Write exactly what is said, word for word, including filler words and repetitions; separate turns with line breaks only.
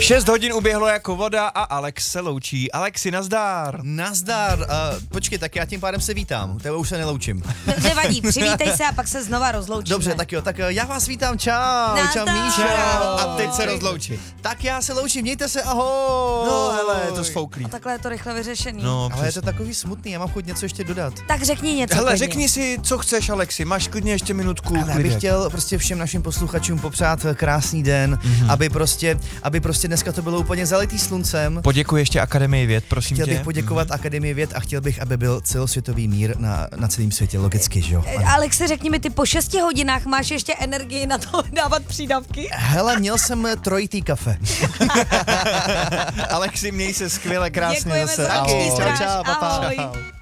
Šest hodin uběhlo jako voda a Alex se loučí. Alexi, nazdár.
Nazdár. Uh, počkej, tak já tím pádem se vítám. Tebe už se neloučím.
Nevadí, přivítej se a pak se znova rozloučíme.
Dobře, tak jo, tak uh, já vás vítám, čau.
Nazdár.
Čau Míša.
A teď se rozloučí.
Tak já se loučím, mějte se, ahoj.
No hele, je to sfouklý.
A takhle je to rychle vyřešený.
No,
Ale je to takový smutný, já mám chuť něco ještě dodat.
Tak řekni něco.
Hele,
klidně.
řekni si, co chceš, Alexi. Máš klidně ještě minutku.
Ale já bych chtěl prostě všem našim posluchačům popřát krásný den, mm-hmm. aby prostě, aby prostě dneska to bylo úplně zalitý sluncem.
Poděkuji ještě Akademii věd, prosím
Chtěl
tě.
bych poděkovat mm-hmm. Akademii věd a chtěl bych, aby byl celosvětový mír na, na celém světě, logicky, že jo?
Eh, Alexi, řekni mi, ty po šesti hodinách máš ještě energii na to dávat přídavky?
Hele, měl jsem trojitý kafe.
Alexi, měj se skvěle, krásně
Děkujeme
zase.
za
Ahoj.
akční stráž.
Čau, čau, papa.
Ahoj.
Čau.